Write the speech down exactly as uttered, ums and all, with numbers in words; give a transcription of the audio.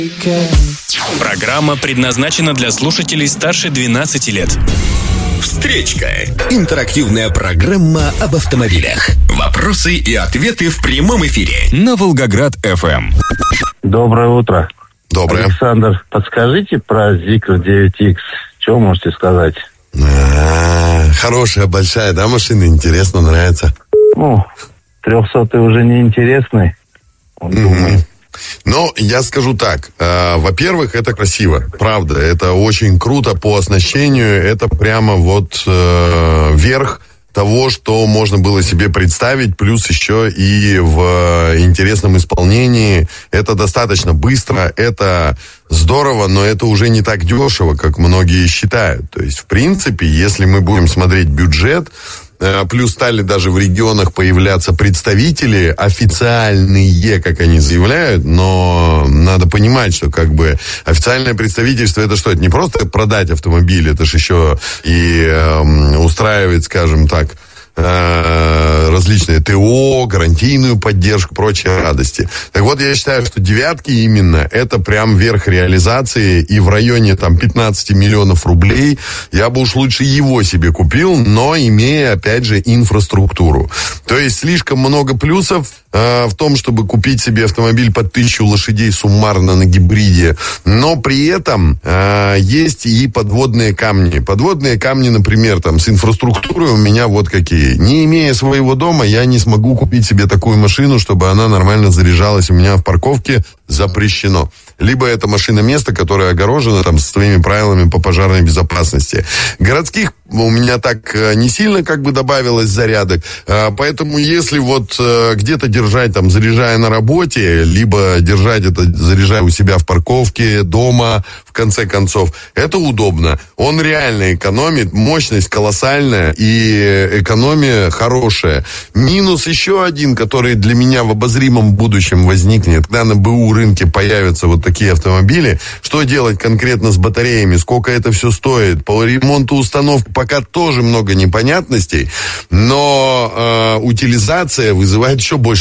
Программа предназначена для слушателей старше двенадцати лет. Встречка. Интерактивная программа об автомобилях. Вопросы и ответы в прямом эфире. На Волгоград эф эм. Доброе утро. Доброе. Александр, подскажите про Zikr девять икс. Что можете сказать? А-а-а, хорошая, большая, да, машина? Интересно, нравится? Ну, трехсотый уже не интересный. Он Mm-hmm. думает. Ну, я скажу так. Э, во-первых, это красиво. Правда, это очень круто по оснащению. Это прямо вот э, верх того, что можно было себе представить. Плюс еще и в интересном исполнении. Это достаточно быстро. Это здорово, но это уже не так дешево, как многие считают. То есть, в принципе, если мы будем смотреть бюджет, плюс стали даже в регионах появляться представители официальные, как они заявляют, но надо понимать, что как бы официальное представительство это что? Это не просто продать автомобиль, это же еще и э, устраивать, скажем так, различные ТО, гарантийную поддержку, прочие радости. Так вот, я считаю, что девятки именно это прям верх реализации, и в районе там пятнадцать миллионов рублей я бы уж лучше его себе купил, но имея, опять же, инфраструктуру. То есть слишком много плюсов э, в том, чтобы купить себе автомобиль под тысячу лошадей суммарно на гибриде, но при этом э, есть и подводные камни. Подводные камни, например, там с инфраструктурой у меня вот какие. Не имея своего дома, я не смогу купить себе такую машину, чтобы она нормально заряжалась у меня в парковке. Запрещено. Либо это машина-место, которое огорожено там со своими правилами по пожарной безопасности. Городских у меня так не сильно как бы добавилось зарядок. Поэтому если вот где-то держать там, заряжая на работе, либо держать это, заряжая у себя в парковке, дома, в конце концов, это удобно. Он реально экономит, мощность колоссальная и экономия хорошая. Минус еще один, который для меня в обозримом будущем возникнет, когда на БУ рынке появятся вот такие автомобили, что делать конкретно с батареями, сколько это все стоит, по ремонту установки пока тоже много непонятностей, но э, утилизация вызывает еще больше